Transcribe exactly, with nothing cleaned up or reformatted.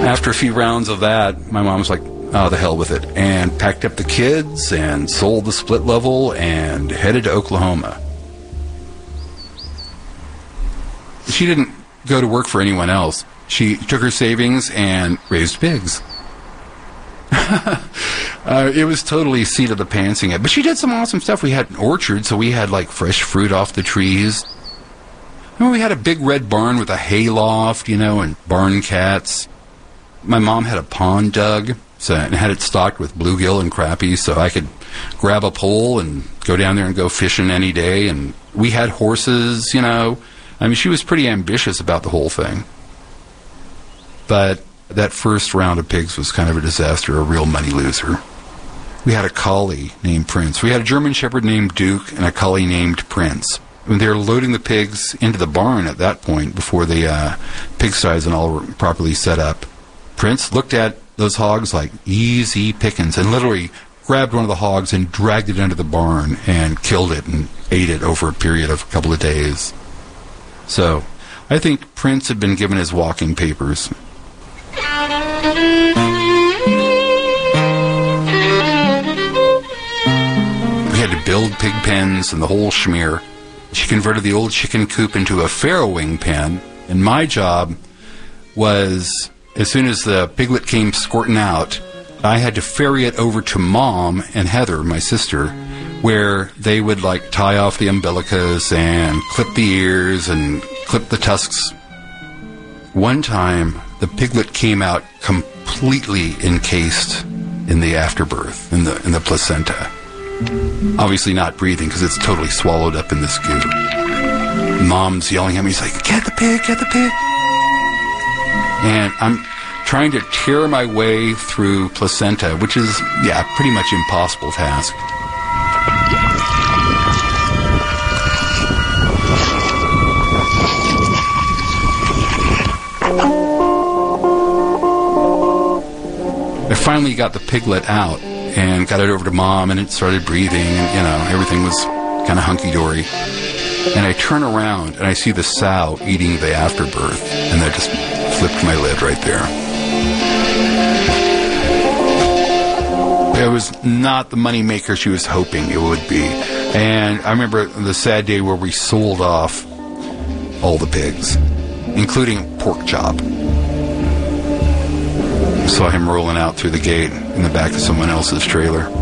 After a few rounds of that, my mom was like, oh, the hell with it, and packed up the kids and sold the split level and headed to Oklahoma. She didn't go to work for anyone else. She took her savings and raised pigs. uh, it was totally seat of the pantsing it. But she did some awesome stuff. We had an orchard, so we had like fresh fruit off the trees. And we had a big red barn with a hay loft, you know, and barn cats. My mom had a pond dug, so, and had it stocked with bluegill and crappie, so I could grab a pole and go down there and go fishing any day. And we had horses, you know. I mean, she was pretty ambitious about the whole thing. But that first round of pigs was kind of a disaster, a real money loser. We had a collie named Prince. We had a German Shepherd named Duke and a collie named Prince. When they were loading the pigs into the barn at that point, before the uh, pigsties and all were properly set up, Prince looked at those hogs like easy pickings and literally grabbed one of the hogs and dragged it into the barn and killed it and ate it over a period of a couple of days. So, I think Prince had been given his walking papers. We had to build pig pens and the whole schmear. She converted the old chicken coop into a farrowing pen, and my job was, as soon as the piglet came squirting out, I had to ferry it over to Mom and Heather, my sister, where they would like tie off the umbilicus and clip the ears and clip the tusks. One time, the piglet came out completely encased in the afterbirth, in the in the placenta. Obviously not breathing because it's totally swallowed up in this goo. Mom's yelling at me, he's like, get the pig, get the pig. And I'm trying to tear my way through placenta, which is, yeah, pretty much impossible task. I finally got the piglet out and got it over to Mom, and it started breathing, and, you know, everything was kind of hunky-dory. And I turn around, and I see the sow eating the afterbirth, and that just flipped my lid right there. It was not the money maker she was hoping it would be. And I remember the sad day where we sold off all the pigs, including Pork Chop. I saw him rolling out through the gate in the back of someone else's trailer.